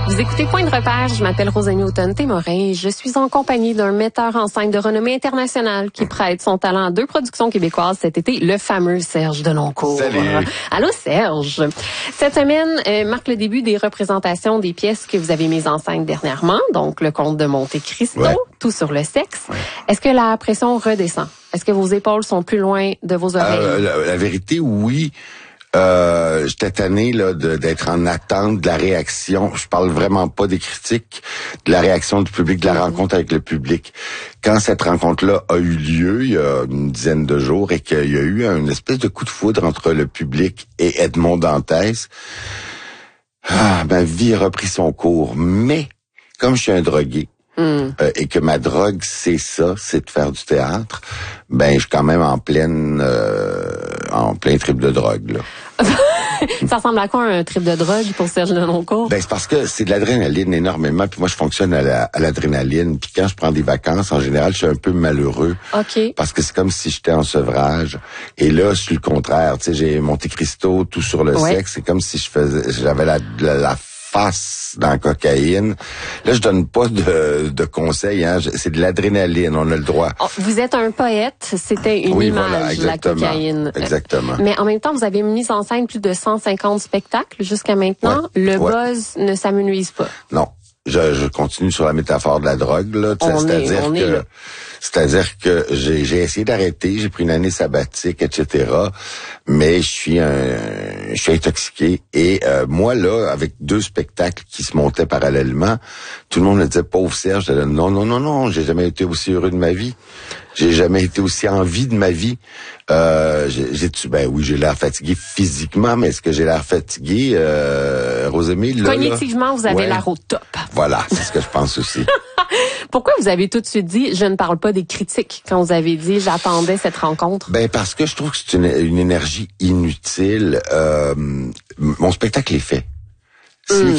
Vous écoutez Point de repère, je m'appelle Rosannie Automne-Témorin. Je suis en compagnie d'un metteur en scène de renommée internationale qui prête son talent à 2 productions québécoises cet été, le fameux Serge Denoncourt. Salut! Allô Serge! Cette semaine marque le début des représentations des pièces que vous avez mises en scène dernièrement, donc Le Comte de Monte Cristo, ouais. Tout sur le sexe. Ouais. Est-ce que la pression redescend? Est-ce que vos épaules sont plus loin de vos oreilles? La vérité, oui. J'étais tanné là d'être en attente de la réaction. Je parle vraiment pas des critiques, de la réaction du public, de la rencontre avec le public. Quand cette rencontre-là a eu lieu, il y a une dizaine de jours, et qu'il y a eu une espèce de coup de foudre entre le public et Edmond Dantès, ma vie a repris son cours. Mais, comme je suis un drogué, et que ma drogue, c'est ça, c'est de faire du théâtre, ben je suis quand même en plein trip de drogue, là. Ça ressemble à quoi un trip de drogue pour Serge Denoncourt? Ben c'est parce que c'est de l'adrénaline énormément, puis moi je fonctionne à l'adrénaline, puis quand je prends des vacances, en général, je suis un peu malheureux. OK. Parce que c'est comme si j'étais en sevrage. Et là, c'est le contraire, tu sais, j'ai Monte Cristo, Tout sur le sexe, c'est comme si j'avais la face dans la cocaïne. Là, je donne pas de conseils, hein. C'est de l'adrénaline, on a le droit. Oh, vous êtes un poète, c'était une image, la cocaïne. Exactement. Mais en même temps, vous avez mis en scène plus de 150 spectacles jusqu'à maintenant. Ouais. Le buzz ne s'amenuise pas. Non. Je continue sur la métaphore de la drogue, là. C'est-à-dire que j'ai essayé d'arrêter, j'ai pris une année sabbatique, etc. Mais je suis intoxiqué. Et moi, là, avec 2 spectacles qui se montaient parallèlement, tout le monde me disait, pauvre Serge, je disais, non, j'ai jamais été aussi heureux de ma vie. J'ai jamais été aussi en vie de ma vie. J'ai l'air fatigué physiquement, mais est-ce que j'ai l'air fatigué, Rosémile? Cognitivement, vous avez l'air au top. Voilà, c'est ce que je pense aussi. Pourquoi vous avez tout de suite dit, je ne parle pas des critiques, quand vous avez dit, j'attendais cette rencontre? Ben, parce que je trouve que c'est une énergie inutile. Mon spectacle est fait. Si les